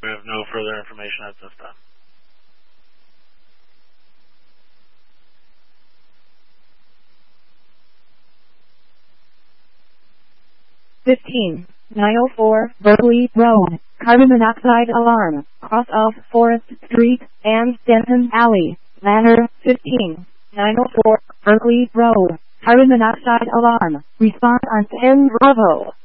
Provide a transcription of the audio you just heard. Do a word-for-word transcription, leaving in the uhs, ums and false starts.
We have no further information at this time. Fifteen. nine oh four, Berkeley Road, carbon monoxide alarm, cross off Forest Street, and Denton Alley, ladder fifteen. nine oh four, Berkeley Road, carbon monoxide alarm, response on ten Bravo.